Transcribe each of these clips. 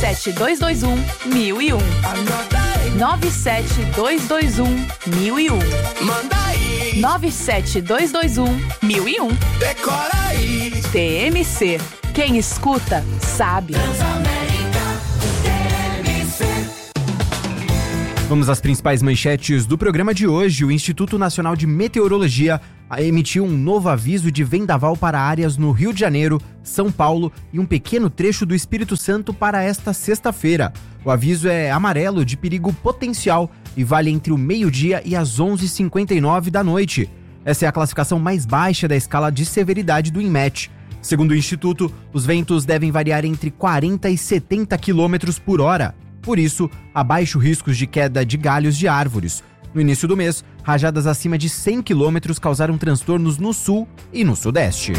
97221-1001. 97221-1001. Manda aí. 97221-1001. Decora aí. TMC. Quem escuta, sabe. Vamos às principais manchetes do programa de hoje. O Instituto Nacional de Meteorologia emitiu um novo aviso de vendaval para áreas no Rio de Janeiro, São Paulo e um pequeno trecho do Espírito Santo para esta sexta-feira. O aviso é amarelo de perigo potencial e vale entre o meio-dia e as 11h59 da noite. Essa é a classificação mais baixa da escala de severidade do INMET. Segundo o Instituto, os ventos devem variar entre 40 e 70 km por hora. Por isso, há baixo riscos de queda de galhos de árvores. No início do mês, rajadas acima de 100 km causaram transtornos no sul e no sudeste.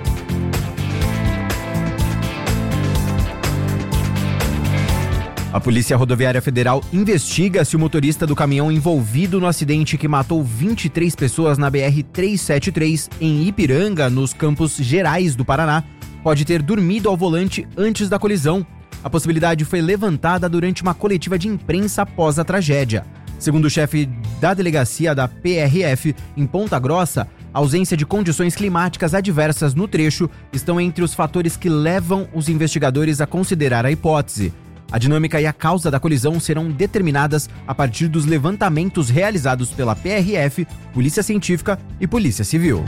A Polícia Rodoviária Federal investiga se o motorista do caminhão envolvido no acidente que matou 23 pessoas na BR-373 em Ipiranga, nos Campos Gerais do Paraná, pode ter dormido ao volante antes da colisão. A possibilidade foi levantada durante uma coletiva de imprensa após a tragédia. Segundo o chefe da delegacia da PRF em Ponta Grossa, a ausência de condições climáticas adversas no trecho estão entre os fatores que levam os investigadores a considerar a hipótese. A dinâmica e a causa da colisão serão determinadas a partir dos levantamentos realizados pela PRF, Polícia Científica e Polícia Civil.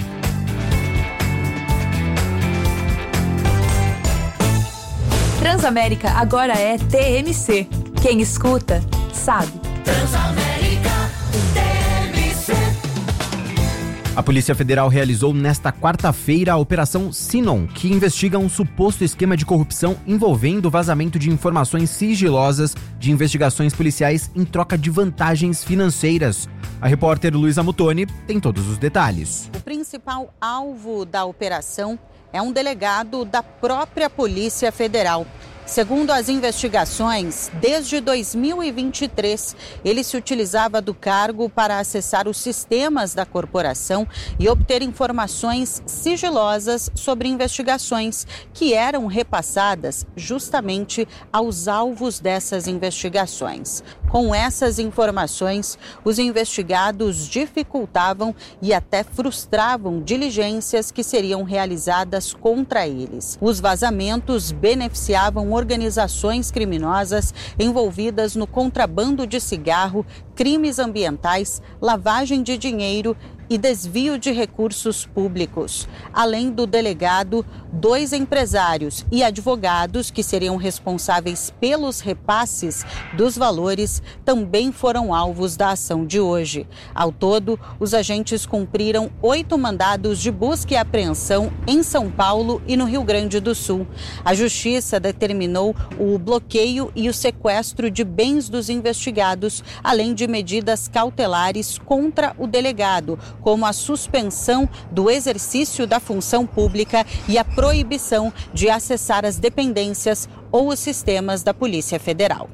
Transamérica agora é TMC. Quem escuta, sabe. Transamérica TMC. A Polícia Federal realizou nesta quarta-feira a Operação Sinon, que investiga um suposto esquema de corrupção envolvendo o vazamento de informações sigilosas de investigações policiais em troca de vantagens financeiras. A repórter Luísa Mutoni tem todos os detalhes. O principal alvo da operação é um delegado da própria Polícia Federal. Segundo as investigações, desde 2023, ele se utilizava do cargo para acessar os sistemas da corporação e obter informações sigilosas sobre investigações que eram repassadas justamente aos alvos dessas investigações. Com essas informações, os investigados dificultavam e até frustravam diligências que seriam realizadas contra eles. Os vazamentos beneficiavam organizações criminosas envolvidas no contrabando de cigarro, crimes ambientais, lavagem de dinheiro e desvio de recursos públicos. Além do delegado, 2 empresários e advogados que seriam responsáveis pelos repasses dos valores também foram alvos da ação de hoje. Ao todo, os agentes cumpriram 8 mandados de busca e apreensão em São Paulo e no Rio Grande do Sul. A Justiça determinou o bloqueio e o sequestro de bens dos investigados, além de medidas cautelares contra o delegado, como a suspensão do exercício da função pública e a proibição de acessar as dependências ou os sistemas da Polícia Federal.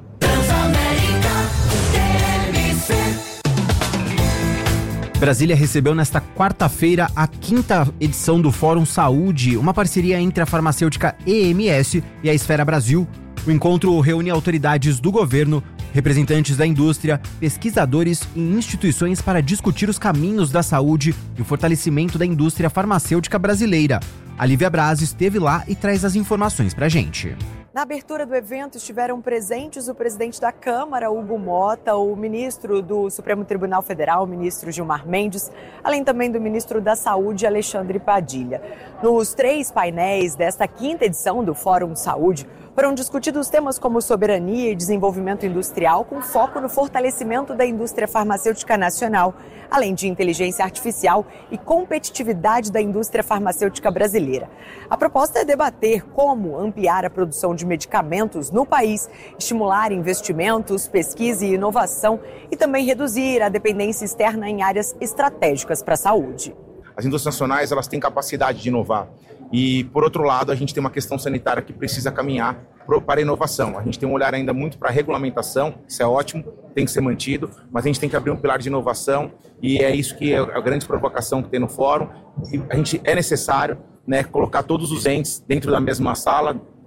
Brasília recebeu nesta quarta-feira a 5ª edição do Fórum Saúde, uma parceria entre a farmacêutica EMS e a Esfera Brasil. O encontro reúne autoridades do governo, representantes da indústria, pesquisadores e instituições para discutir os caminhos da saúde e o fortalecimento da indústria farmacêutica brasileira. A Lívia Braz esteve lá e traz as informações pra gente. Na abertura do evento estiveram presentes o presidente da Câmara, Hugo Mota, o ministro do Supremo Tribunal Federal, o ministro Gilmar Mendes, além também do ministro da Saúde, Alexandre Padilha. Nos 3 painéis desta 5ª edição do Fórum Saúde, foram discutidos temas como soberania e desenvolvimento industrial, com foco no fortalecimento da indústria farmacêutica nacional, além de inteligência artificial e competitividade da indústria farmacêutica brasileira. A proposta é debater como ampliar a produção de medicamentos no país, estimular investimentos, pesquisa e inovação e também reduzir a dependência externa em áreas estratégicas para a saúde. As indústrias nacionais, elas têm capacidade de inovar. E, por outro lado, a gente tem uma questão sanitária que precisa caminhar para a inovação. A gente tem um olhar ainda muito para a regulamentação, isso é ótimo, tem que ser mantido, mas a gente tem que abrir um pilar de inovação e é isso que é a grande provocação que tem no fórum. E a gente é necessário, colocar todos os entes dentro da mesma sala,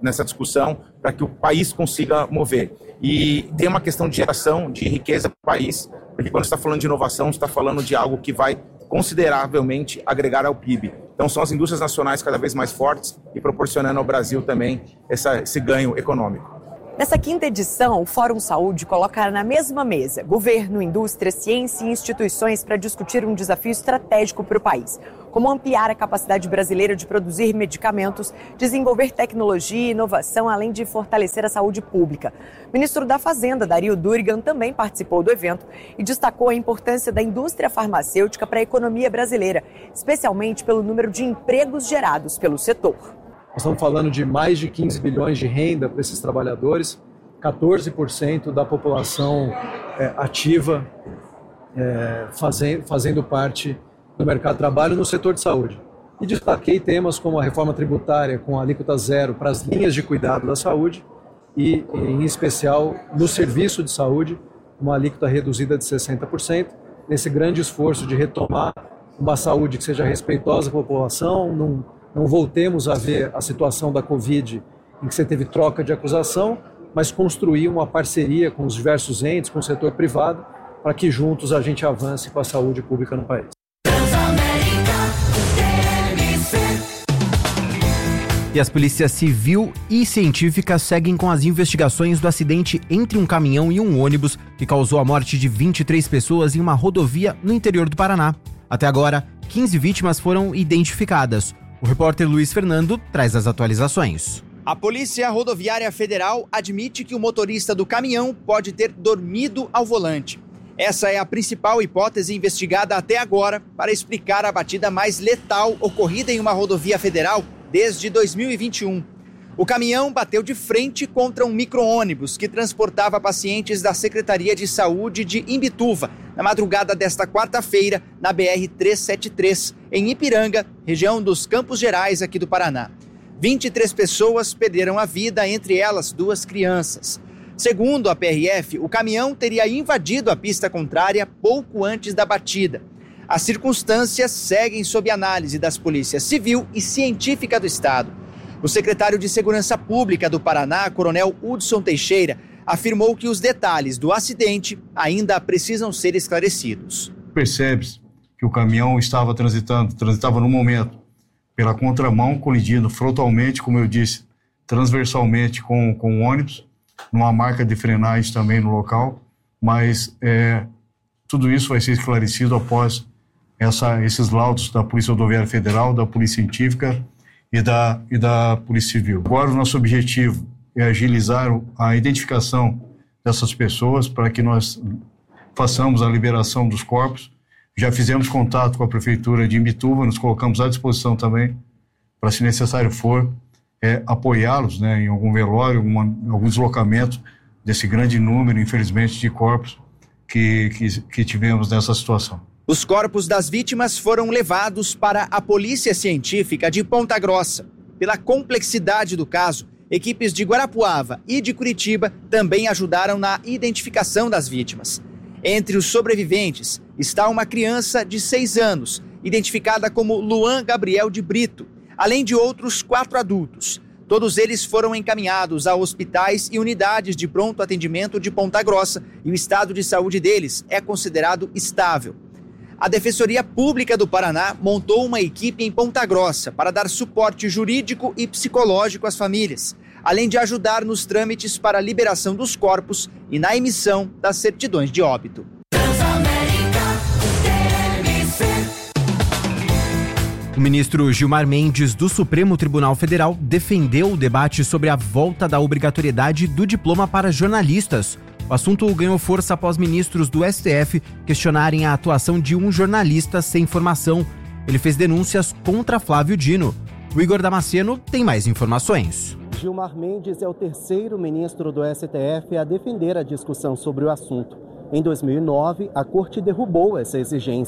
nessa discussão para que o país consiga mover. E tem uma questão de geração de riqueza para o país, porque quando você está falando de inovação, você está falando de algo que vai consideravelmente agregar ao PIB. Então são as indústrias nacionais cada vez mais fortes e proporcionando ao Brasil também esse ganho econômico. Nessa quinta edição, o Fórum Saúde coloca na mesma mesa governo, indústria, ciência e instituições para discutir um desafio estratégico para o país, como ampliar a capacidade brasileira de produzir medicamentos, desenvolver tecnologia e inovação, além de fortalecer a saúde pública. O ministro da Fazenda, Dario Durigan, também participou do evento e destacou a importância da indústria farmacêutica para a economia brasileira, especialmente pelo número de empregos gerados pelo setor. Nós estamos falando de mais de 15 bilhões de renda para esses trabalhadores, 14% da população ativa fazendo parte do mercado de trabalho no setor de saúde. E destaquei temas como a reforma tributária com alíquota zero para as linhas de cuidado da saúde e, em especial, no serviço de saúde, uma alíquota reduzida de 60%, nesse grande esforço de retomar uma saúde que seja respeitosa com a população, não voltemos a ver a situação da Covid em que você teve troca de acusação, mas construir uma parceria com os diversos entes, com o setor privado, para que juntos a gente avance com a saúde pública no país. E as polícias civil e científica seguem com as investigações do acidente entre um caminhão e um ônibus que causou a morte de 23 pessoas em uma rodovia no interior do Paraná. Até agora, 15 vítimas foram identificadas. O repórter Luiz Fernando traz as atualizações. A Polícia Rodoviária Federal admite que o motorista do caminhão pode ter dormido ao volante. Essa é a principal hipótese investigada até agora para explicar a batida mais letal ocorrida em uma rodovia federal desde 2021. O caminhão bateu de frente contra um micro-ônibus que transportava pacientes da Secretaria de Saúde de Imbituva, na madrugada desta quarta-feira, na BR-373, em Ipiranga, região dos Campos Gerais, aqui do Paraná. 23 pessoas perderam a vida, entre elas 2 crianças. Segundo a PRF, o caminhão teria invadido a pista contrária pouco antes da batida. As circunstâncias seguem sob análise das polícias civil e científica do Estado. O secretário de Segurança Pública do Paraná, Coronel Hudson Teixeira, afirmou que os detalhes do acidente ainda precisam ser esclarecidos. Percebe-se que o caminhão transitava no momento pela contramão, colidindo frontalmente, como eu disse, transversalmente com o ônibus, numa marca de frenagem também no local, mas tudo isso vai ser esclarecido após esses laudos da Polícia Rodoviária Federal, da Polícia Científica e da Polícia Civil. Agora o nosso objetivo é agilizar a identificação dessas pessoas para que nós façamos a liberação dos corpos. Já fizemos contato com a Prefeitura de Imbituva, nos colocamos à disposição também para, se necessário for, apoiá-los, em algum velório, algum deslocamento desse grande número, infelizmente, de corpos que tivemos nessa situação. Os corpos das vítimas foram levados para a Polícia Científica de Ponta Grossa. Pela complexidade do caso, equipes de Guarapuava e de Curitiba também ajudaram na identificação das vítimas. Entre os sobreviventes está uma criança de 6 anos, identificada como Luan Gabriel de Brito, além de outros 4 adultos. Todos eles foram encaminhados a hospitais e unidades de pronto atendimento de Ponta Grossa e o estado de saúde deles é considerado estável. A Defensoria Pública do Paraná montou uma equipe em Ponta Grossa para dar suporte jurídico e psicológico às famílias, além de ajudar nos trâmites para a liberação dos corpos e na emissão das certidões de óbito. O ministro Gilmar Mendes, do Supremo Tribunal Federal, defendeu o debate sobre a volta da obrigatoriedade do diploma para jornalistas. O assunto ganhou força após ministros do STF questionarem a atuação de um jornalista sem formação. Ele fez denúncias contra Flávio Dino. O Igor Damasceno tem mais informações. Gilmar Mendes é o 3º ministro do STF a defender a discussão sobre o assunto. Em 2009, a Corte derrubou essa exigência.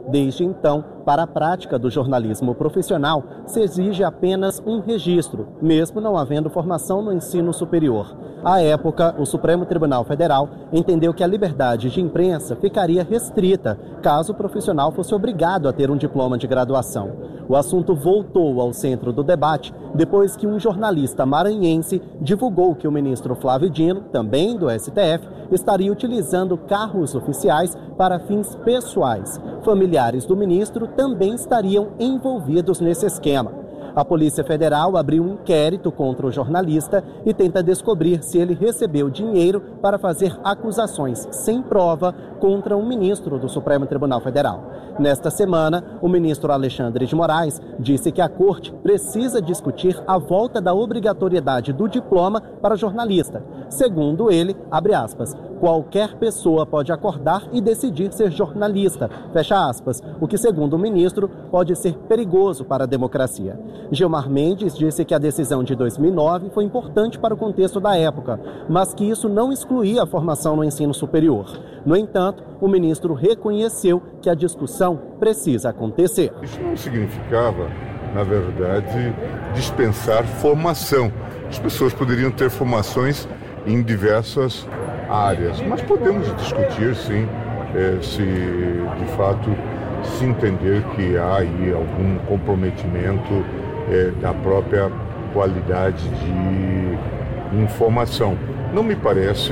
Desde então, para a prática do jornalismo profissional, se exige apenas um registro, mesmo não havendo formação no ensino superior. À época, o Supremo Tribunal Federal entendeu que a liberdade de imprensa ficaria restrita caso o profissional fosse obrigado a ter um diploma de graduação. O assunto voltou ao centro do debate depois que um jornalista maranhense divulgou que o ministro Flávio Dino, também do STF, estaria utilizando carros oficiais para fins pessoais. Familiares do ministro também estariam envolvidos nesse esquema. A Polícia Federal abriu um inquérito contra o jornalista e tenta descobrir se ele recebeu dinheiro para fazer acusações sem prova contra um ministro do Supremo Tribunal Federal. Nesta semana, o ministro Alexandre de Moraes disse que a Corte precisa discutir a volta da obrigatoriedade do diploma para jornalista. Segundo ele, abre aspas, qualquer pessoa pode acordar e decidir ser jornalista, fecha aspas, o que, segundo o ministro, pode ser perigoso para a democracia. Gilmar Mendes disse que a decisão de 2009 foi importante para o contexto da época, mas que isso não excluía a formação no ensino superior. No entanto, o ministro reconheceu que a discussão precisa acontecer. Isso não significava, na verdade, dispensar formação. As pessoas poderiam ter formações em diversas áreas, mas podemos discutir, sim, se de fato se entender que há aí algum comprometimento da própria qualidade de informação. Não me parece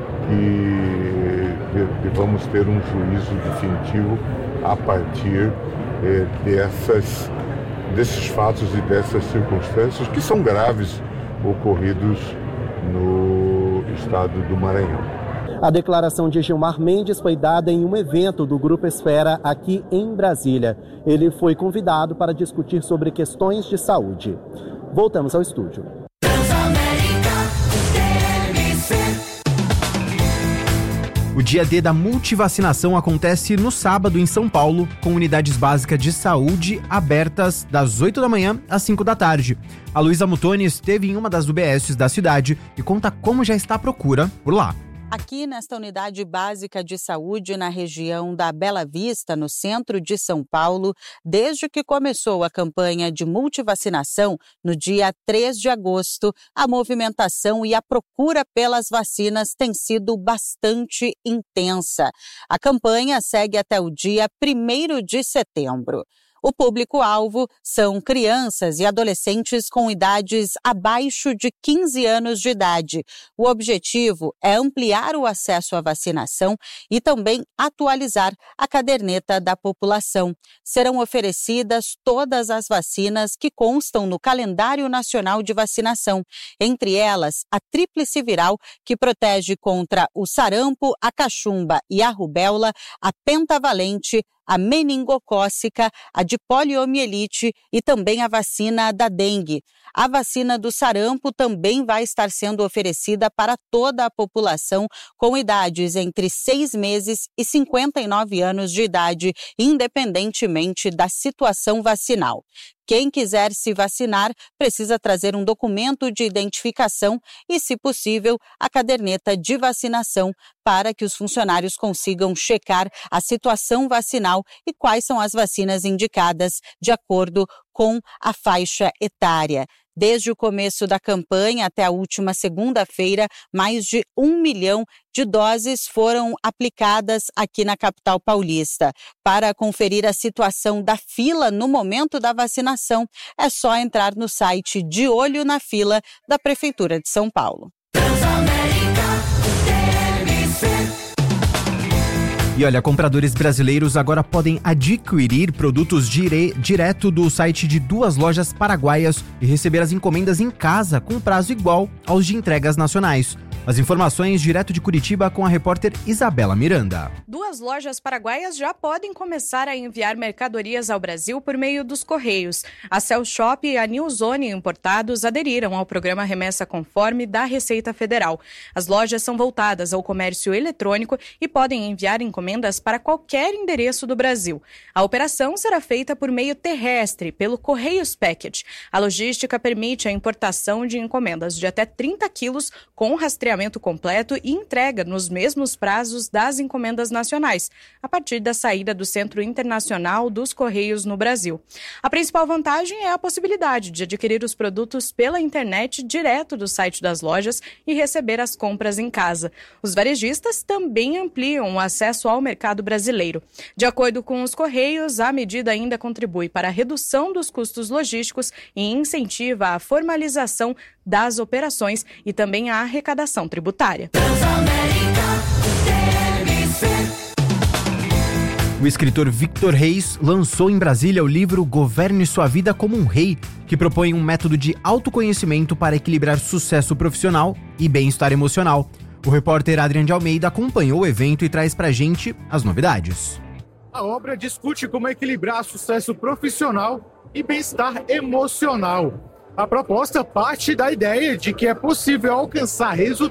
que devamos ter um juízo definitivo a partir desses fatos e dessas circunstâncias que são graves ocorridos no estado do Maranhão. A declaração de Gilmar Mendes foi dada em um evento do Grupo Esfera aqui em Brasília. Ele foi convidado para discutir sobre questões de saúde. Voltamos ao estúdio. O dia D da multivacinação acontece no sábado em São Paulo, com unidades básicas de saúde abertas das 8 da manhã às 5 da tarde. A Luísa Mutoni esteve em uma das UBSs da cidade e conta como já está a procura por lá. Aqui nesta unidade básica de saúde na região da Bela Vista, no centro de São Paulo, desde que começou a campanha de multivacinação no dia 3 de agosto, a movimentação e a procura pelas vacinas tem sido bastante intensa. A campanha segue até o dia 1º de setembro. O público-alvo são crianças e adolescentes com idades abaixo de 15 anos de idade. O objetivo é ampliar o acesso à vacinação e também atualizar a caderneta da população. Serão oferecidas todas as vacinas que constam no Calendário Nacional de Vacinação, entre elas a tríplice viral, que protege contra o sarampo, a cachumba e a rubéola, a pentavalente, a meningocócica, a de poliomielite e também a vacina da dengue. A vacina do sarampo também vai estar sendo oferecida para toda a população com idades entre 6 meses e 59 anos de idade, independentemente da situação vacinal. Quem quiser se vacinar precisa trazer um documento de identificação e, se possível, a caderneta de vacinação para que os funcionários consigam checar a situação vacinal e quais são as vacinas indicadas de acordo com a faixa etária. Desde o começo da campanha até a última segunda-feira, mais de 1 milhão de doses foram aplicadas aqui na capital paulista. Para conferir a situação da fila no momento da vacinação, é só entrar no site De Olho na Fila da Prefeitura de São Paulo. E olha, compradores brasileiros agora podem adquirir produtos direto do site de 2 lojas paraguaias e receber as encomendas em casa com prazo igual aos de entregas nacionais. As informações direto de Curitiba com a repórter Isabela Miranda. 2 lojas paraguaias já podem começar a enviar mercadorias ao Brasil por meio dos Correios. A Cell Shop e a New Zone Importados aderiram ao programa Remessa Conforme da Receita Federal. As lojas são voltadas ao comércio eletrônico e podem enviar encomendas para qualquer endereço do Brasil. A operação será feita por meio terrestre, pelo Correios Package. A logística permite a importação de encomendas de até 30 quilos com rastreamento rastreamento completo e entrega nos mesmos prazos das encomendas nacionais, a partir da saída do Centro Internacional dos Correios no Brasil. A principal vantagem é a possibilidade de adquirir os produtos pela internet direto do site das lojas e receber as compras em casa. Os varejistas também ampliam o acesso ao mercado brasileiro. De acordo com os Correios, a medida ainda contribui para a redução dos custos logísticos e incentiva a formalização das operações e também a arrecadação tributária. O escritor Victor Reis lançou em Brasília o livro Governe Sua Vida como um Rei, que propõe um método de autoconhecimento para equilibrar sucesso profissional e bem-estar emocional. O repórter Adriano de Almeida acompanhou o evento e traz pra gente as novidades. A obra discute como equilibrar sucesso profissional e bem-estar emocional. A proposta parte da ideia de que é possível alcançar resultados